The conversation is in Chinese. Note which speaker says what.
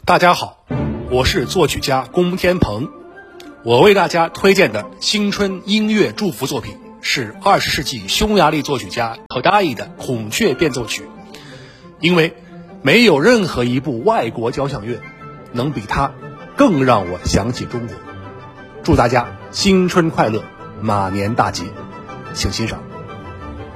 Speaker 1: 大家好，我是作曲家龚天鹏，我为大家推荐的新春音乐祝福作品是20世纪匈牙利作曲家可达伊的孔雀变奏曲，因为没有任何一部外国交响乐能比它更让我想起中国。祝大家新春快乐，马年大吉，请欣赏。